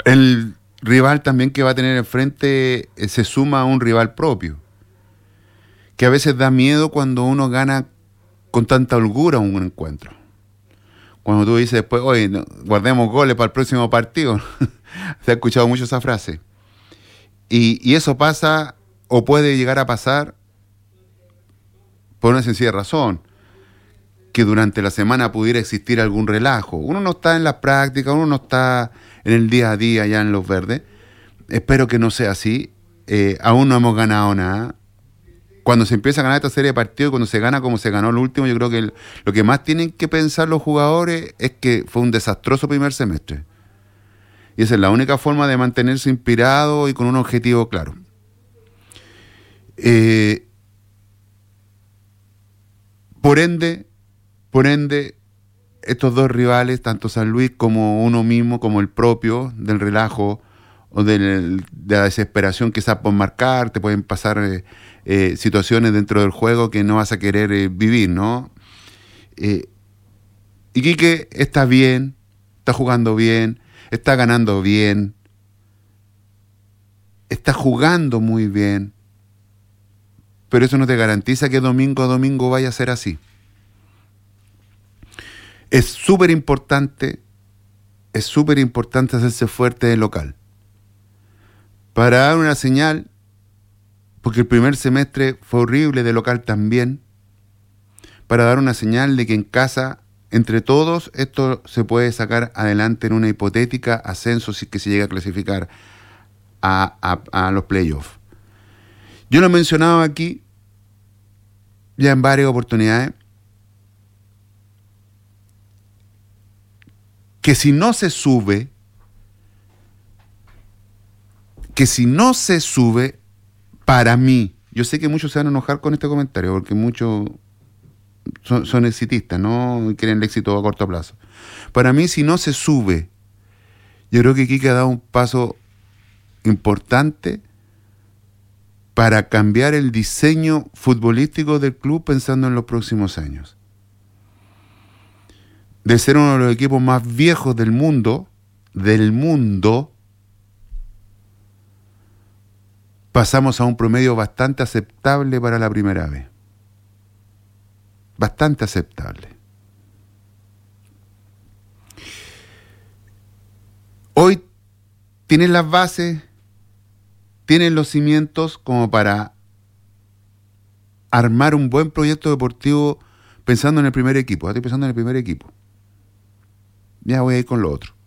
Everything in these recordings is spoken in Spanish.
El rival también que va a tener enfrente se suma a un rival propio, que a veces da miedo cuando uno gana con tanta holgura un encuentro. Cuando tú dices después, oye, no, guardemos goles para el próximo partido. Se ha escuchado mucho esa frase. Y eso pasa, o puede llegar a pasar, por una sencilla razón, que durante la semana pudiera existir algún relajo. Uno no está en las prácticas, uno no está en el día a día ya en Los Verdes. Espero que no sea así. Aún no hemos ganado nada. Cuando se empieza a ganar esta serie de partidos, cuando se gana como se ganó el último, yo creo que lo que más tienen que pensar los jugadores es que fue un desastroso primer semestre. Y esa es la única forma de mantenerse inspirado y con un objetivo claro. Por ende, estos dos rivales, tanto San Luis como uno mismo, como el propio, del relajo o de la desesperación quizás por marcar, te pueden pasar situaciones dentro del juego que no vas a querer vivir, ¿no? Iquique está bien, está jugando bien, está ganando bien, está jugando muy bien, pero eso no te garantiza que domingo a domingo vaya a ser así. Es súper importante hacerse fuerte de local, para dar una señal, porque el primer semestre fue horrible, de local también, para dar una señal de que en casa, entre todos, esto se puede sacar adelante en una hipotética ascenso si que se llega a clasificar a los playoffs. Yo lo he mencionado aquí ya en varias oportunidades, que si no se sube, para mí, yo sé que muchos se van a enojar con este comentario, porque muchos son exitistas, ¿no? Y quieren el éxito a corto plazo. Para mí, si no se sube, yo creo que Iquique ha dado un paso importante para cambiar el diseño futbolístico del club pensando en los próximos años. De ser uno de los equipos más viejos del mundo, pasamos a un promedio bastante aceptable para la primera vez. Bastante aceptable. Hoy tienen las bases, tienen los cimientos como para armar un buen proyecto deportivo pensando en el primer equipo. Estoy pensando en el primer equipo. Ya voy a ir con lo otro.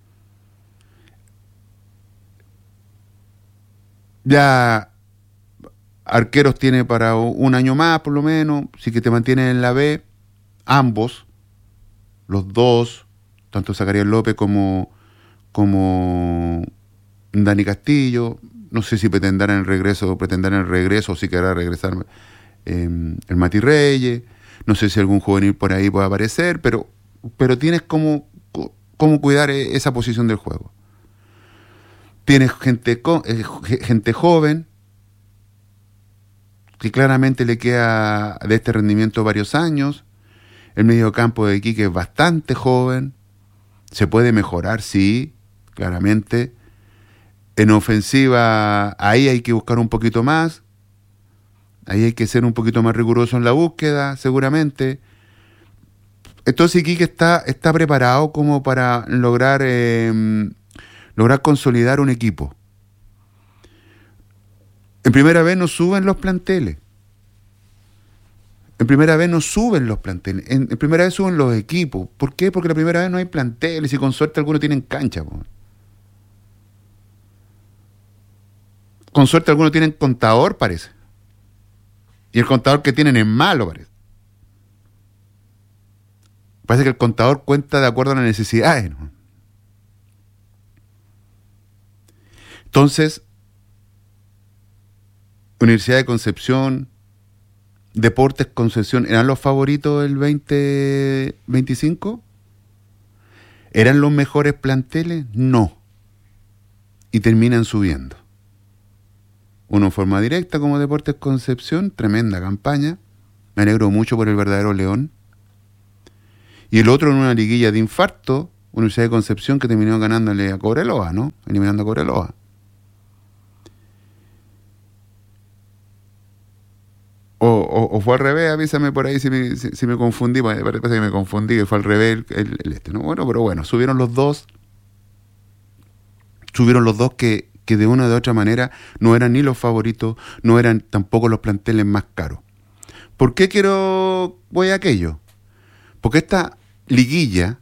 Ya arqueros tiene para un año más, por lo menos, si que te mantienen en la B, ambos, los dos, tanto Zacarías López como Dani Castillo. No sé si pretenderán el regreso o si querrá regresar el Mati Reyes. No sé si algún juvenil por ahí puede aparecer, pero tienes cómo cuidar esa posición del juego. Tienes gente joven que claramente le queda de este rendimiento varios años. El mediocampo de Iquique es bastante joven. Se puede mejorar, sí, claramente. En ofensiva, ahí hay que buscar un poquito más. Ahí hay que ser un poquito más riguroso en la búsqueda, seguramente. Entonces Iquique está preparado como para lograr consolidar un equipo. En primera vez no suben los planteles. En primera vez suben los equipos. ¿Por qué? Porque la primera vez no hay planteles y con suerte algunos tienen cancha. Con suerte algunos tienen contador, parece. Y el contador que tienen es malo, parece. Parece que el contador cuenta de acuerdo a las necesidades, ¿no? Entonces, Universidad de Concepción, Deportes Concepción, ¿eran los favoritos del 2025? ¿Eran los mejores planteles? No. Y terminan subiendo. Uno en forma directa como Deportes Concepción, tremenda campaña. Me alegro mucho por el verdadero León. Y el otro en una liguilla de infarto, Universidad de Concepción, que terminó ganándole a Cobreloa, ¿no? Eliminando a Cobreloa. O fue al revés, avísame por ahí si me confundí, parece que me confundí, que fue al revés el este, ¿no? Bueno, pero bueno, subieron los dos que de una o de otra manera no eran ni los favoritos, no eran tampoco los planteles más caros. ¿Por qué voy a aquello? Porque esta liguilla,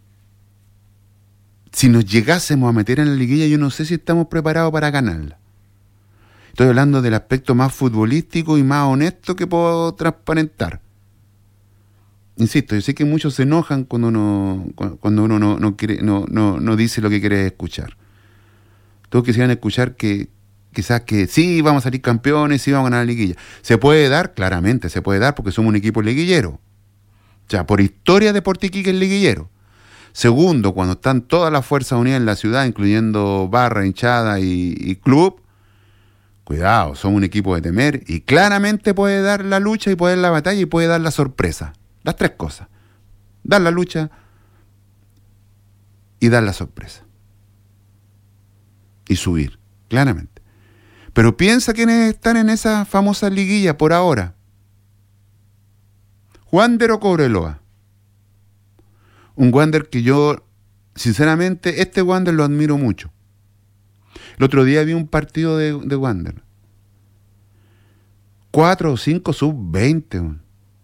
si nos llegásemos a meter en la liguilla, yo no sé si estamos preparados para ganarla. Estoy hablando del aspecto más futbolístico y más honesto que puedo transparentar. Insisto, yo sé que muchos se enojan cuando uno no dice lo que quiere escuchar. Todos quisieran escuchar que quizás que sí, vamos a salir campeones, sí vamos a ganar la liguilla. ¿Se puede dar? Claramente se puede dar porque somos un equipo liguillero. O sea, por historia Deportes Iquique es liguillero. Segundo, cuando están todas las fuerzas unidas en la ciudad, incluyendo barra, hinchada y club, cuidado, somos un equipo de temer y claramente puede dar la lucha y puede dar la batalla y puede dar la sorpresa. Las tres cosas. Dar la lucha y dar la sorpresa. Y subir, claramente. Pero piensa quiénes están en esa famosa liguilla por ahora. Wander o Cobreloa. Un Wander que yo, sinceramente, este Wander lo admiro mucho. El otro día vi un partido de Wander. 4 o 5 sub-20.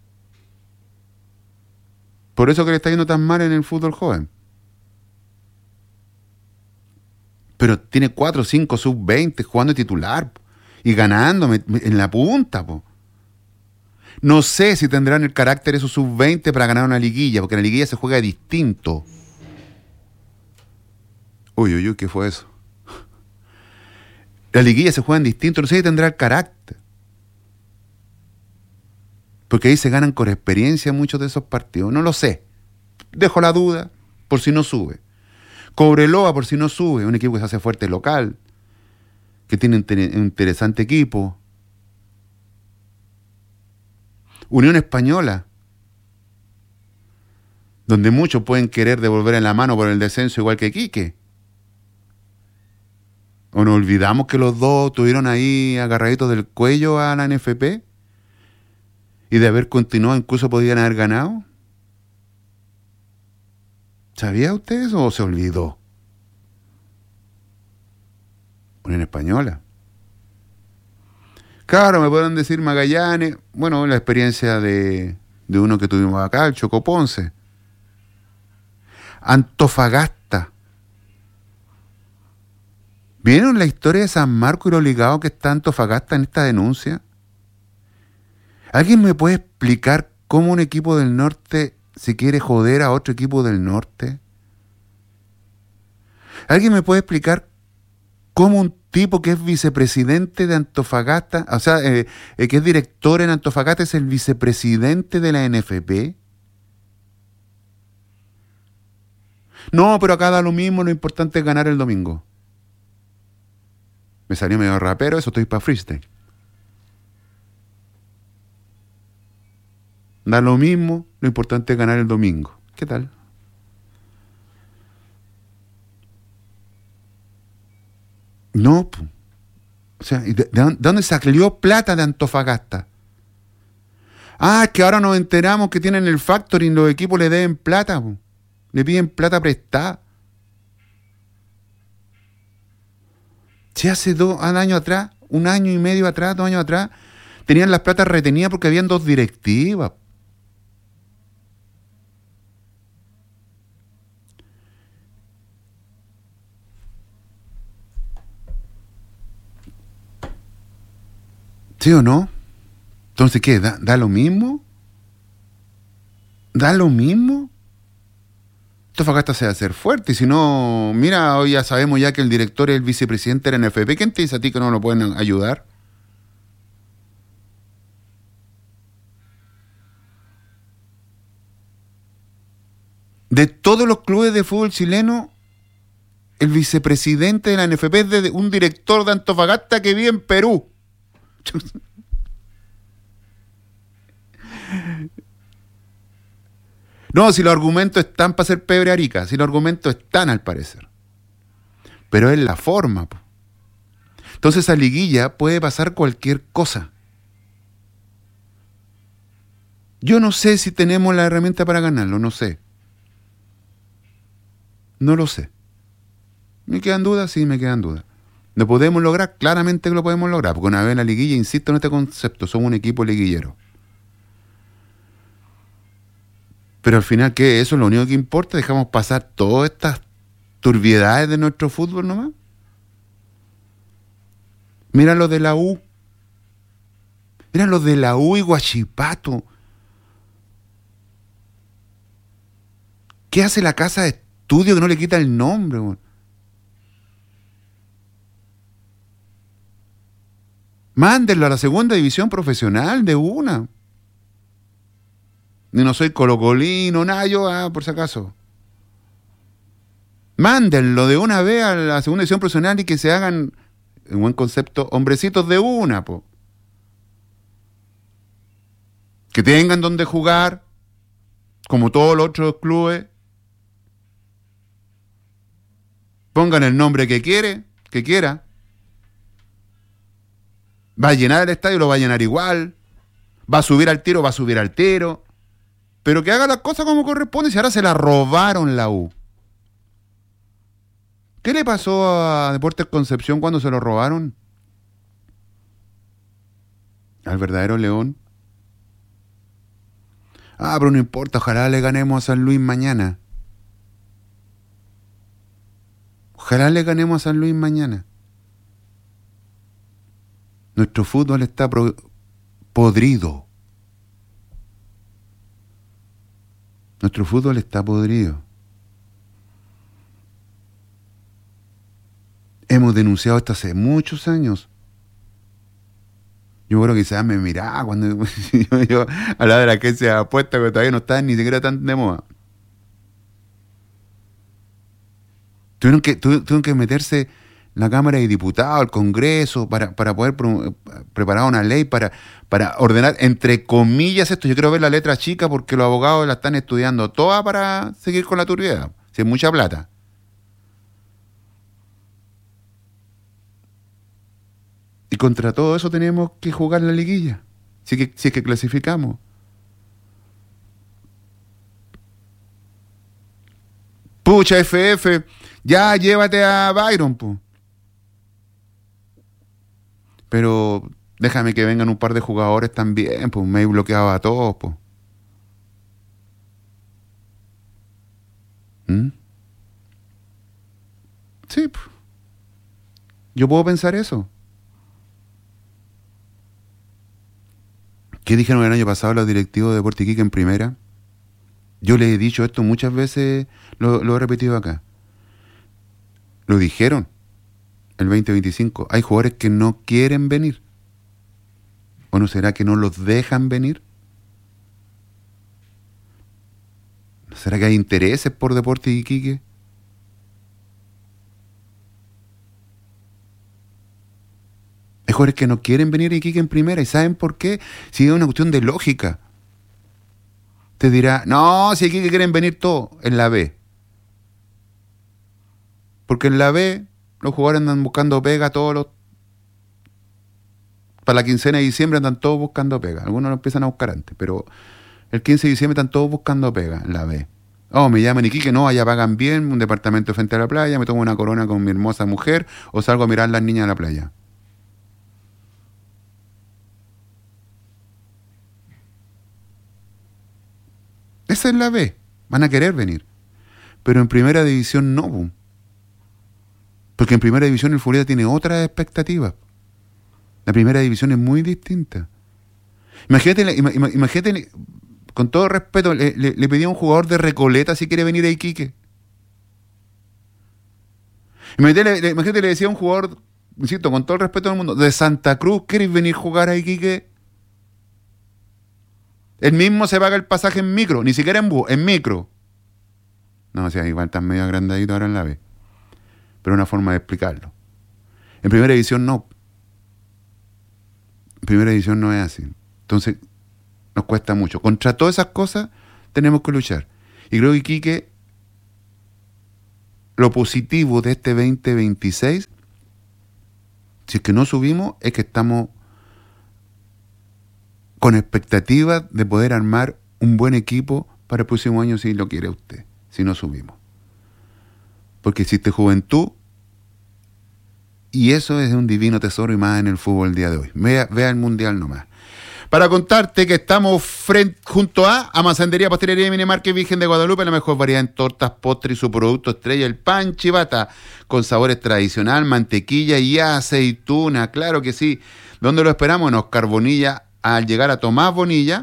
Por eso que le está yendo tan mal en el fútbol joven. Pero tiene 4 o 5 sub-20 jugando titular y ganándome en la punta. No sé si tendrán el carácter esos sub-20 para ganar una liguilla, porque en la liguilla se juega distinto. Uy, ¿qué fue eso? La liguilla se juega en distinto, no sé si tendrá el carácter. Porque ahí se ganan con experiencia muchos de esos partidos. No lo sé. Dejo la duda por si no sube. Cobreloa por si no sube. Un equipo que se hace fuerte local. Que tiene un interesante equipo. Unión Española. Donde muchos pueden querer devolver en la mano por el descenso igual que Iquique. ¿O nos olvidamos que los dos tuvieron ahí agarraditos del cuello a la NFP? Y de haber continuado incluso podían haber ganado. ¿Sabía usted eso o se olvidó? Unión Española. Claro, me pueden decir Magallanes. Bueno, la experiencia de uno que tuvimos acá, el Choco Ponce. Antofagasta. ¿Vieron la historia de San Marco y lo ligado que está Antofagasta en esta denuncia? ¿Alguien me puede explicar cómo un equipo del norte se quiere joder a otro equipo del norte? ¿Alguien me puede explicar cómo un tipo que es vicepresidente de Antofagasta, o sea, que es director en Antofagasta, es el vicepresidente de la NFP? No, pero acá da lo mismo, lo importante es ganar el domingo. Me salió medio rapero, eso estoy para freestyle. Da lo mismo, lo importante es ganar el domingo. ¿Qué tal? No, o sea, ¿de dónde salió plata de Antofagasta? Ah, es que ahora nos enteramos que tienen el factoring, los equipos le deben plata, le piden plata prestada. Si hace 2 años atrás, 1 año y medio atrás, 2 años atrás, tenían las platas retenidas porque habían 2 directivas. ¿Sí o no? Entonces, ¿qué? ¿Da lo mismo? ¿Da lo mismo? Antofagasta se va a hacer fuerte. Y si no, mira, hoy ya sabemos ya que el director es el vicepresidente de la NFP. ¿Quién te dice a ti que no lo pueden ayudar? De todos los clubes de fútbol chileno, el vicepresidente de la NFP es de un director de Antofagasta que vive en Perú. No, si los argumentos están para ser pebre Arica, si los argumentos están al parecer. Pero es la forma, po. Entonces a liguilla puede pasar cualquier cosa. Yo no sé si tenemos la herramienta para ganarlo, no sé. No lo sé. ¿Me quedan dudas? Sí, me quedan dudas. ¿Lo podemos lograr? Claramente que lo podemos lograr, porque una vez en la liguilla, insisto en este concepto, somos un equipo liguillero. Pero al final, ¿qué? Eso es lo único que importa, dejamos pasar todas estas turbiedades de nuestro fútbol nomás. Mira los de la U. Mira los de la U y Huachipato. ¿Qué hace la casa de estudio que no le quita el nombre, güey? Mándenlo a la segunda división profesional de una. Y no soy colocolino, nada, yo, por si acaso. Mándenlo de una vez a la segunda división profesional y que se hagan, en buen concepto, hombrecitos de una, po. Que tengan donde jugar, como todos los otros clubes. Pongan el nombre que quiera. Va a llenar el estadio, lo va a llenar igual. Va a subir al tiro. Pero que haga las cosas como corresponde, si ahora se la robaron la U. ¿Qué le pasó a Deportes Concepción cuando se lo robaron? Al verdadero León. Pero no importa, ojalá le ganemos a San Luis mañana. Ojalá le ganemos a San Luis mañana. Nuestro fútbol está podrido. Nuestro fútbol está podrido. Hemos denunciado esto hace muchos años. Yo creo que quizás me miraba cuando yo hablaba de la agencia de apuestas que todavía no estaban ni siquiera tan de moda. Tuvieron que meterse la Cámara de Diputados, el Congreso, para poder preparar una ley para ordenar, entre comillas, esto. Yo quiero ver la letra chica porque los abogados la están estudiando toda para seguir con la turbiedad. Si es mucha plata. Y contra todo eso tenemos que jugar la liguilla, si es que clasificamos. Pucha, FF, ya llévate a Byron, po. Pero déjame que vengan un par de jugadores también, pues me he bloqueado a todos, pues. Sí, pues. Yo puedo pensar eso. ¿Qué dijeron el año pasado los directivos de Deportes Iquique en primera? Yo les he dicho esto muchas veces, lo he repetido acá. Lo dijeron el 2025. Hay jugadores que no quieren venir. ¿O no será que no los dejan venir? ¿Será que hay intereses por Deportes Iquique? Hay jugadores que no quieren venir a Iquique en primera. ¿Y saben por qué? Si es una cuestión de lógica. Te dirá, no, si Iquique quieren venir todos en la B. Porque en la B los jugadores andan buscando pega para la quincena de diciembre andan todos buscando pega. Algunos lo empiezan a buscar antes, pero el 15 de diciembre están todos buscando pega en la B. Me llaman Iquique, no, allá pagan bien, un departamento frente a la playa, me tomo una corona con mi hermosa mujer o salgo a mirar las niñas a la playa. Esa es la B. Van a querer venir. Pero en primera división no. Porque en primera división el Fureda tiene otras expectativas. La primera división es muy distinta. Imagínate, con todo respeto, le pedí a un jugador de Recoleta si quiere venir a Iquique. Imagínate, le decía a un jugador, insisto, con todo el respeto del mundo, de Santa Cruz, ¿quieres venir a jugar a Iquique? Él mismo se paga el pasaje en micro, ni siquiera en bus, en micro. No, o sea, igual están medio agrandaditos ahora en la B. Pero una forma de explicarlo. En primera división no. En primera división no es así. Entonces, nos cuesta mucho. Contra todas esas cosas tenemos que luchar. Y creo que Iquique, lo positivo de este 2026, si es que no subimos, es que estamos con expectativas de poder armar un buen equipo para el próximo año si lo quiere usted, si no subimos. Porque existe juventud y eso es un divino tesoro y más en el fútbol el día de hoy. Vea el Mundial nomás. Para contarte que estamos junto a Masandería, Pastelería y Mini Market Virgen de Guadalupe, la mejor variedad en tortas, postres y su producto estrella, el pan chivata, con sabores tradicional, mantequilla y aceituna, claro que sí. ¿Dónde lo esperamos? En Oscar Bonilla, al llegar a Tomás Bonilla,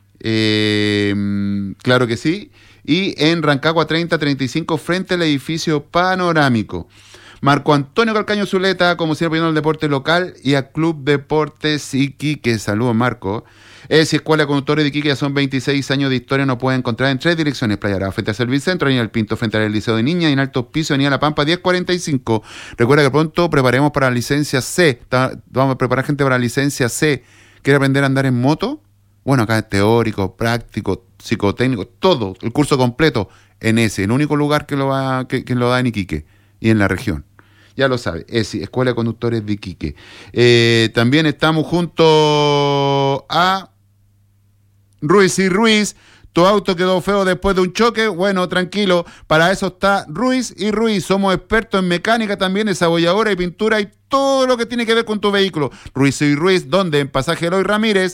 claro que sí, y en Rancagua 3035, frente al edificio panorámico. Marco Antonio Calcaño Zuleta, como siempre, pidiendo al deporte local y a Club Deportes Iquique. Saludos, Marco. Si Escuela de Conductores de Iquique, ya son 26 años de historia, nos pueden encontrar en 3 direcciones: Playa Brava, frente al Servicentro, Avenida El Pinto, frente al Liceo de Niñas, y en Altos Pisos, Avenida La Pampa, 1045. Recuerda que pronto preparemos para la licencia C. Vamos a preparar gente para la licencia C. ¿Quiere aprender a andar en moto? Bueno, acá es teórico, práctico, psicotécnico, todo, el curso completo en ese, el único lugar que lo da en Iquique y en la región. Ya lo sabe, Escuela de Conductores de Iquique. También estamos junto a Ruiz y Ruiz. ¿Tu auto quedó feo después de un choque? Bueno, tranquilo, para eso está Ruiz y Ruiz. Somos expertos en mecánica también, desabolladora y pintura y todo lo que tiene que ver con tu vehículo. Ruiz y Ruiz, ¿dónde? En Pasaje Eloy Ramírez,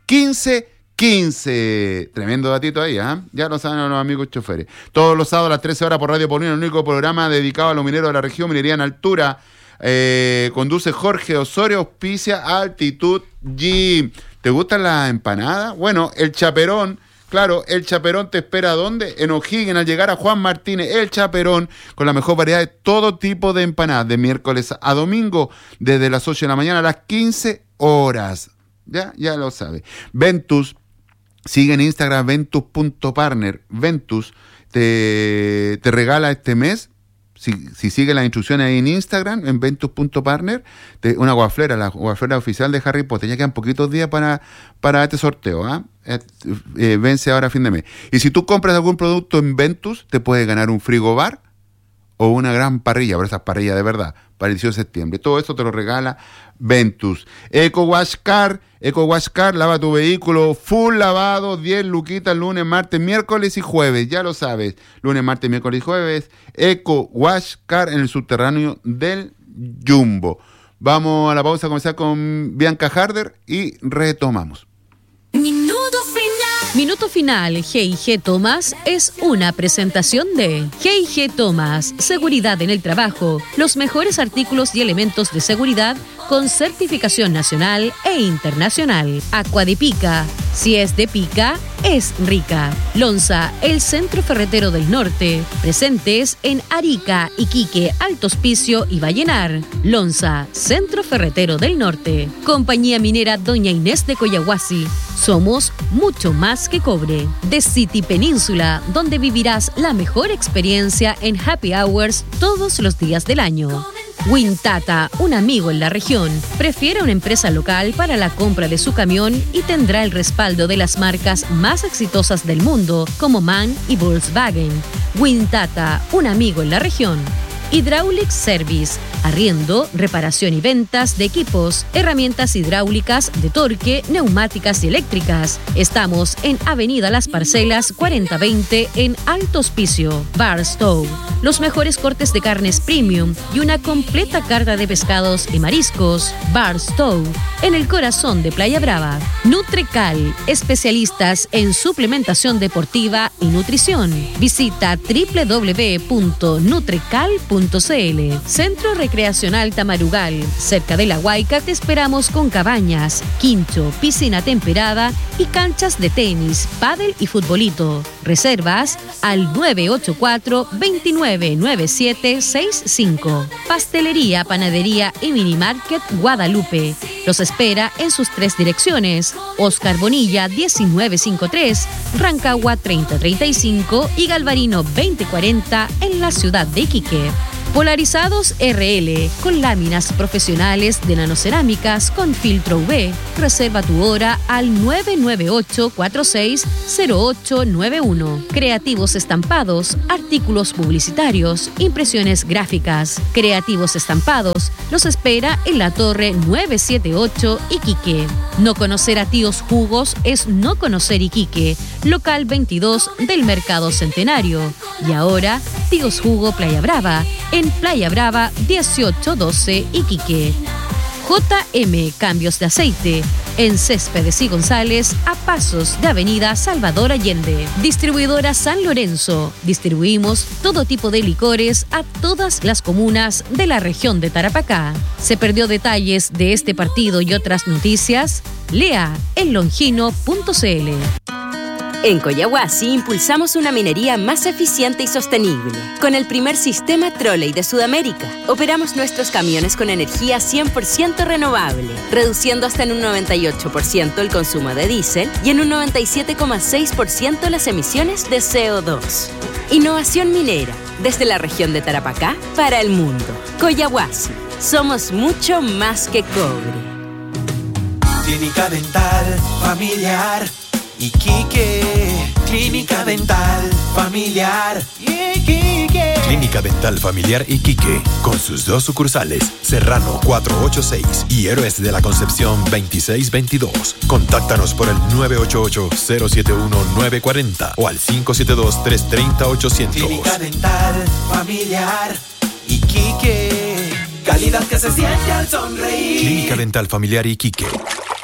1515. Tremendo datito ahí, ¿eh? Ya lo saben los amigos choferes. Todos los sábados a las 13 horas por Radio Porvenir, el único programa dedicado a los mineros de la región, minería en altura. Conduce Jorge Osorio, auspicia Altitud Gym. ¿Te gustan las empanadas? Bueno, el Chaperón. Claro, el Chaperón te espera ¿dónde? En O'Higgins, al llegar a Juan Martínez, el Chaperón, con la mejor variedad de todo tipo de empanadas, de miércoles a domingo, desde las 8 de la mañana a las 15 horas. Ya lo sabe. Ventus, sigue en Instagram, ventus.partner. Ventus te regala este mes, si sigue las instrucciones ahí en Instagram, en ventus.partner, una guaflera, la guaflera oficial de Harry Potter. Ya quedan poquitos días para este sorteo, ¿ah? Vence ahora a fin de mes. Y si tú compras algún producto en Ventus, te puedes ganar un frigobar o una gran parrilla, pero esas parrillas de verdad, para el 18 de septiembre. Todo esto te lo regala Ventus. Eco Wash Car, lava tu vehículo, full lavado, 10 luquitas, lunes, martes, miércoles y jueves, ya lo sabes. Lunes, martes, miércoles y jueves, Eco Wash Car en el subterráneo del Jumbo. Vamos a la pausa comercial con Bianca Harder y retomamos. Minuto final, G&G Thomas es una presentación de G&G Thomas, seguridad en el trabajo, los mejores artículos y elementos de seguridad con certificación nacional e internacional. Aqua de Pica, si es de pica, es rica. Lonza, el centro ferretero del norte, presentes en Arica, Iquique, Alto Hospicio y Vallenar. Lonza, centro ferretero del norte. Compañía minera Doña Inés de Coyahuasi. Somos mucho más que cobre. The City Península, donde vivirás la mejor experiencia en happy hours todos los días del año. Wintata, un amigo en la región, prefiere una empresa local para la compra de su camión y tendrá el respaldo de las marcas más exitosas del mundo como MAN y Volkswagen. Wintata, un amigo en la región. Hydraulic Service, arriendo, reparación y ventas de equipos, herramientas hidráulicas, de torque, neumáticas y eléctricas. Estamos en Avenida Las Parcelas 4020 en Alto Hospicio. Barstow, los mejores cortes de carnes premium y una completa carta de pescados y mariscos. Barstow, en el corazón de Playa Brava. Nutrecal, especialistas en suplementación deportiva y nutrición. Visita www.nutrecal.cl. Centro Recreacional Tamarugal, cerca de La Huayca te esperamos con cabañas, quincho, piscina temperada y canchas de tenis, pádel y futbolito. Reservas al 984-299765. Pastelería, panadería y minimarket Guadalupe. Los espera en sus 3 direcciones: Oscar Bonilla 1953, Rancagua 3035 y Galvarino 2040 en la ciudad de Iquique. Polarizados RL, con láminas profesionales de nanocerámicas con filtro UV. Reserva tu hora al 998-460891. Creativos estampados, artículos publicitarios, impresiones gráficas. Creativos estampados los espera en la Torre 978 Iquique. No conocer a Tíos Jugos es no conocer Iquique. Local 22 del Mercado Centenario. Y ahora, Tíos Jugo Playa Brava, en Playa Brava 1812 Iquique. JM Cambios de Aceite, en Céspedes y González, a pasos de Avenida Salvador Allende. Distribuidora San Lorenzo. Distribuimos todo tipo de licores a todas las comunas de la región de Tarapacá. ¿Se perdió detalles de este partido y otras noticias? Lea en longino.cl. En Coyahuasi impulsamos una minería más eficiente y sostenible. Con el primer sistema trolley de Sudamérica, operamos nuestros camiones con energía 100% renovable, reduciendo hasta en un 98% el consumo de diésel y en un 97,6% las emisiones de CO2. Innovación minera, desde la región de Tarapacá para el mundo. Coyahuasi, somos mucho más que cobre. Clínica Dental Familiar Iquique. Clínica Dental Familiar Iquique. Clínica Dental Familiar Iquique, con sus 2 sucursales, Serrano 486 y Héroes de la Concepción 2622. Contáctanos por el 988-071-940 o al 572-330-800. Clínica Dental Familiar Iquique. Calidad que se siente al sonreír. Clínica Dental Familiar Iquique.